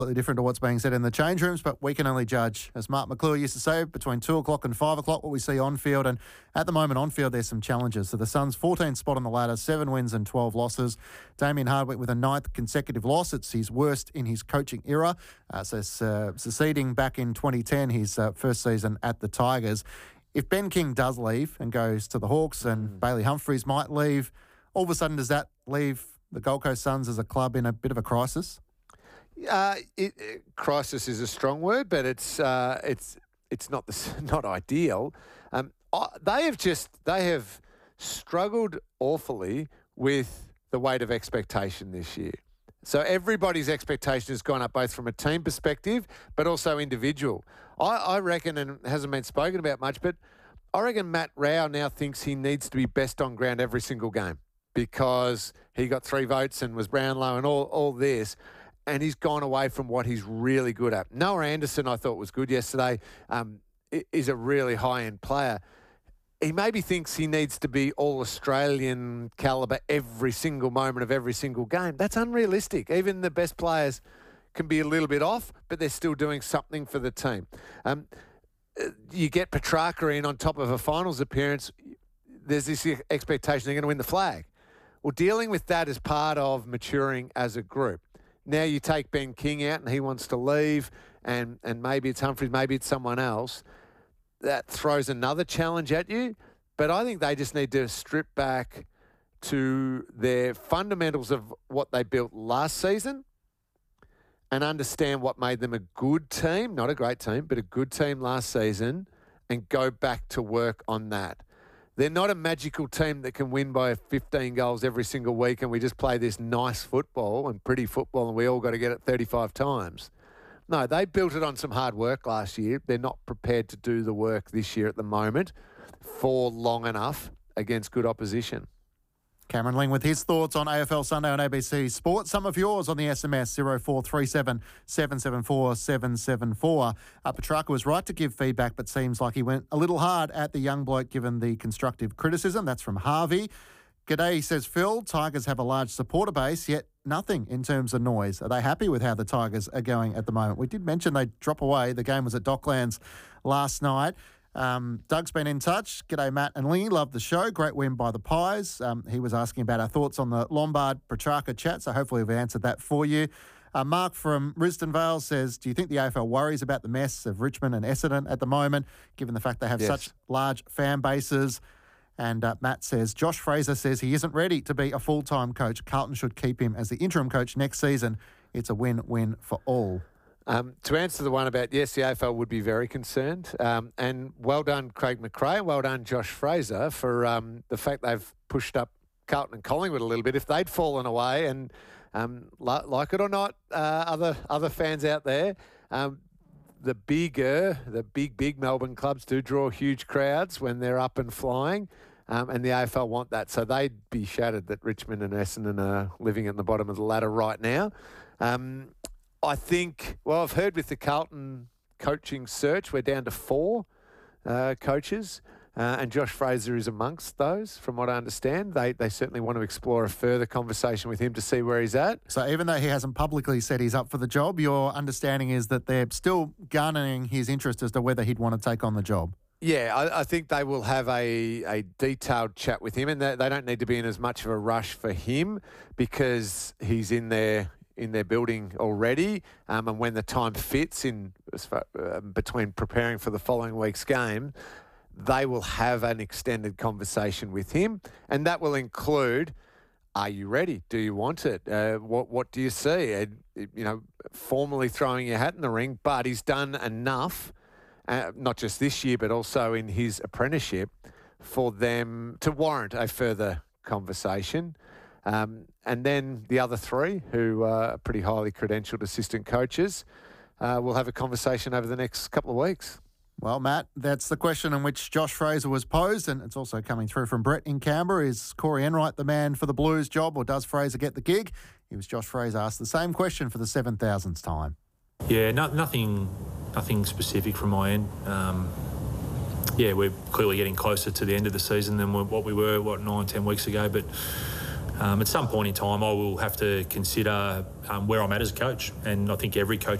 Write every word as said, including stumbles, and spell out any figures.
Slightly different to what's being said in the change rooms, but we can only judge, as Mark McClure used to say, between two o'clock and five o'clock, what we see on field. And at the moment on field, there's some challenges. So the Suns, fourteenth spot on the ladder, seven wins and twelve losses. Damien Hardwick with a ninth consecutive loss. It's his worst in his coaching era. Uh, so uh, succeeding back in twenty ten, his uh, first season at the Tigers. If Ben King does leave and goes to the Hawks and mm. Bailey Humphries might leave, all of a sudden does that leave the Gold Coast Suns as a club in a bit of a crisis? Uh, it, it, crisis is a strong word, but it's uh, it's it's not the, not ideal. Um, they have just they have struggled awfully with the weight of expectation this year. So everybody's expectation has gone up, both from a team perspective, but also individual. I, I reckon, and it hasn't been spoken about much, but I reckon Matt Rao now thinks he needs to be best on ground every single game because he got three votes and was Brownlow and all all this. And he's gone away from what he's really good at. Noah Anderson, I thought was good yesterday, um, is a really high-end player. He maybe thinks he needs to be all-Australian calibre every single moment of every single game. That's unrealistic. Even the best players can be a little bit off, but they're still doing something for the team. Um, you get Petrarca in on top of a finals appearance, there's this expectation they're going to win the flag. Well, dealing with that is part of maturing as a group. Now you take Ben King out and he wants to leave and, and maybe it's Humphries, maybe it's someone else. That throws another challenge at you. But I think they just need to strip back to their fundamentals of what they built last season and understand what made them a good team, not a great team, but a good team last season, and go back to work on that. They're not a magical team that can win by fifteen goals every single week and we just play this nice football and pretty football and we all got to get it thirty-five times. No, they built it on some hard work last year. They're not prepared to do the work this year at the moment for long enough against good opposition. Cameron Ling with his thoughts on A F L Sunday on A B C Sport. Some of yours on the S M S zero four three seven, seven seven four, seven seven four. Uh, Petrarca was right to give feedback, but seems like he went a little hard at the young bloke given the constructive criticism. That's from Harvey. G'day, says Phil. Tigers have a large supporter base, yet nothing in terms of noise. Are they happy with how the Tigers are going at the moment? We did mention they drop away. The game was at Docklands last night. Um, Doug's been in touch. G'day, Matt and Lee. Love the show. Great win by the Pies. Um, he was asking about our thoughts on the Lombard-Petrarca chat, so hopefully we've answered that for you. Uh, Mark from Risdon Vale says, do you think the A F L worries about the mess of Richmond and Essendon at the moment, given the fact they have yes. such large fan bases? And uh, Matt says, Josh Fraser says he isn't ready to be a full-time coach. Carlton should keep him as the interim coach next season. It's a win-win for all. Um, to answer the one about, yes, the A F L would be very concerned. Um, and well done, Craig McRae, and well done, Josh Fraser, for um, the fact they've pushed up Carlton and Collingwood a little bit. If they'd fallen away, and um, li- like it or not, uh, other other fans out there, um, the bigger, the big, big Melbourne clubs do draw huge crowds when they're up and flying. Um, and the A F L want that. So they'd be shattered that Richmond and Essendon are living at the bottom of the ladder right now. Um, I think, well, I've heard with the Carlton coaching search, we're down to four uh, coaches, uh, and Josh Fraser is amongst those, from what I understand. They they certainly want to explore a further conversation with him to see where he's at. So even though he hasn't publicly said he's up for the job, your understanding is that they're still garnering his interest as to whether he'd want to take on the job? Yeah, I, I think they will have a, a detailed chat with him, and they, they don't need to be in as much of a rush for him because he's in there in their building already, um, and when the time fits in as far, uh, between preparing for the following week's game, they will have an extended conversation with him, and that will include, are you ready? Do you want it? Uh, what what do you see? Uh, you know, formally throwing your hat in the ring, but he's done enough, uh, not just this year, but also in his apprenticeship, for them to warrant a further conversation. Um, and then the other three, who are pretty highly credentialed assistant coaches, uh, will have a conversation over the next couple of weeks. Well, Matt, that's the question in which Josh Fraser was posed, and it's also coming through from Brett in Canberra. Is Corey Enright the man for the Blues job, or does Fraser get the gig? He was Josh Fraser asked the same question for the seven thousandth time. Yeah, no, nothing nothing specific from my end. Um, yeah, we're clearly getting closer to the end of the season than what we were, what, nine, ten weeks ago, but um, at some point in time I will have to consider um, where I'm at as a coach, and I think every coach